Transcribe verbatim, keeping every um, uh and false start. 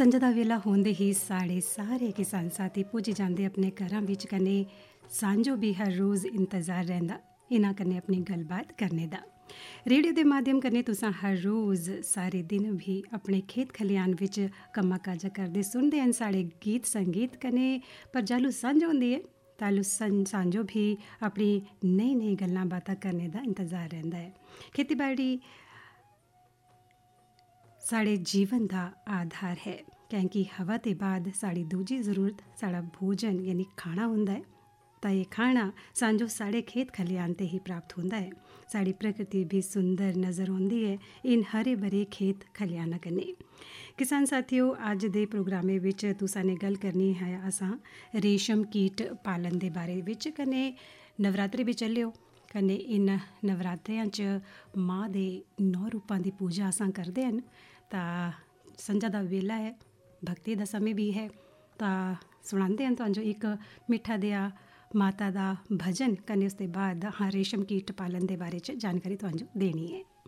संझ दा वेला होंदे ही साढ़े सारे किसान साथी पुज्ज जांदे अपने घरां विच कन्नै सांझो भी हर रोज़ इंतज़ार रहिंदा इन्हां कन्नै अपनी गलबात करने दा। रेडियो दे माध्यम कन्नै तुसां हर रोज़ सारे दिन भी अपने खेत खलियान विच कम्मा काजा करदे सुनदे हन साढ़े गीत संगीत कन्नै। पर जालू संझ होंदी है तालू सांझो भी अपनी नई नई गल्लां बातां करने दा इंतज़ार रहिंदा है। खेतीबाड़ी साढ़े जीवन का आधार है क्योंकि हवा के बाद साड़ी दूजी जरूरत साड़ा भोजन यानी खाना होंदा है। तो ये खाना सांझो साढ़े खेत खलियान ते ही प्राप्त होंदा है। साड़ी प्रकृति भी सुंदर नज़र आती है इन हरे भरे खेत खलियाना कन्नै। किसान साथियों अज दे प्रोग्रामे विच तुसां ने गल करनी है असां रेशम कीट पालन दे बारे विच। कन्नै नवरात्रे भी चलियो कन्नै इन नवरात्रियां च माँ दे नौ रूपां दी पूजा असां करदे हन। ता संझा दा वेला है भक्ति दा समय भी है ता सुनांदे हन तुहानू एक मिठा देआ माता दा भजन कन्नै उसके बाद हाँ रेशम कीट पालन दे बारे च जानकारी तुहानू देनी है।